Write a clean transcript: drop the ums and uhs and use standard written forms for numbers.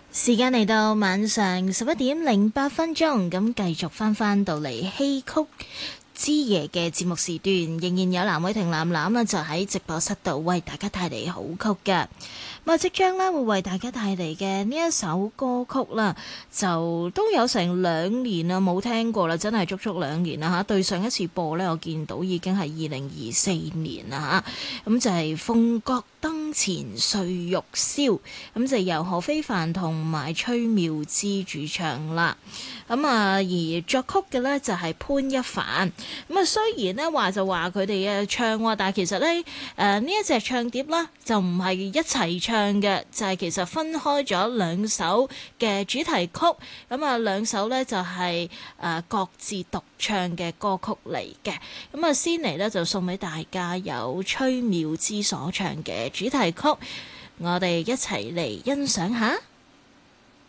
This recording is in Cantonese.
時間嚟到晚上11:08，咁繼續翻到嚟戲曲之夜嘅節目時段，仍然有藍偉霆藍藍啦，就喺直播室度為大家帶嚟好曲嘅。咁啊，即將咧會為大家帶嚟嘅呢一首歌曲啦，就都有成2年啦，冇聽過啦，真係足足2年啦嚇。對上一次播呢，我見到已經係2024年啦嚇。咁就係鳳閣燈前歲玉燒，咁就由何非凡同埋崔妙芝主唱啦。咁啊，而作曲嘅呢就係潘一凡。咁啊，雖然呢話就話佢哋唱喎，但係其實呢呢一隻唱碟啦就唔係一齊唱嘅，就係其實分開咗2首嘅主題曲。咁啊，2首呢就係各自獨唱嘅歌曲嚟嘅。咁啊，先嚟呢就送俾大家有崔妙芝所唱嘅主題曲，我哋一齊嚟欣賞下。